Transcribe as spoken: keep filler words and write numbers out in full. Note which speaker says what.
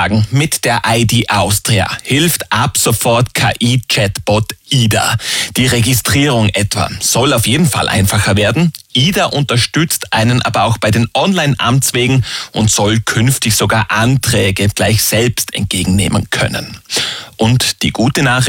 Speaker 1: sagen, mit der I D Austria hilft ab sofort K I-Chatbot Ida. Die Registrierung etwa soll auf jeden Fall einfacher werden. Ida unterstützt einen aber auch bei den Online-Amtswegen und soll künftig sogar Anträge gleich selbst entgegennehmen können. Und die gute Nachricht: